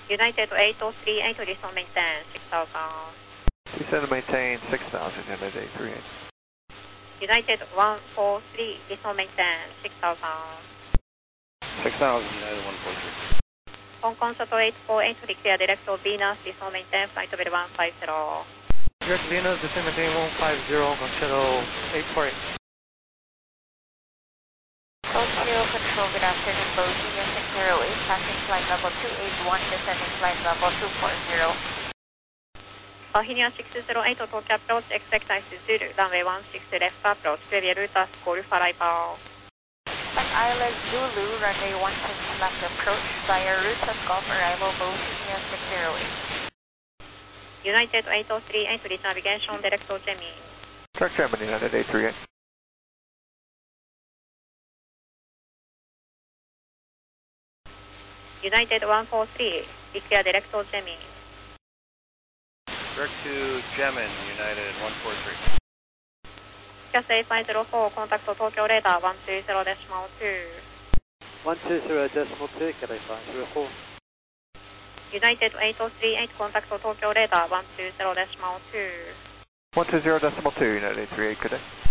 United 838, resume maintain 6000. Descend to maintain 6,000, United 838. United 143, resume maintain 6000. 6,000, United 143. Hong Kong Shuttle 848, clear direct to Venus, resume maintain flight level 150. Direct Venus, descend maintain 150, Hong Kong Shuttle 848. Tokyo Control, good afternoon, Bohemia 608, passing flight level 281, descending flight level 240. Bohemia 608, Tokyo approach, expect ice 0, runway 16 left approach, clear route as Golf arrival. Sun Island Zulu, runway 16 left approach, via route as Golf arrival, Bohemia 608. United 838, reach navigation, direct to Gemini. Direct Gemini, United 838. United 143, declare direct to Gemini. Direct to Gemini, United 143. CAS 8504, contact Tokyo radar 120.2. 120.2, CAS 8504. United 838, contact Tokyo radar 120.2. 120.2, United 838, good day.